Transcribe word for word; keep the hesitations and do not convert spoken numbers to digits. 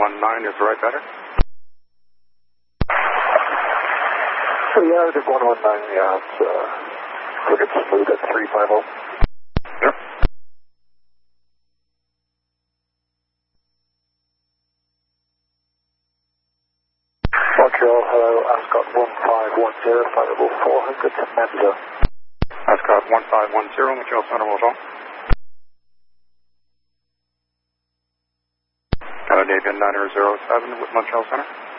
one nine is the right better? So yeah, I did one one nine, yeah, it's uh, looking smooth at three five zero. Yep. Montreal, hello, Ascot one five one zero, flight level four hundred to Menzo. Ascot one five one zero, Montreal Center, Montreal. Canadian nine zero seven with Montreal Center.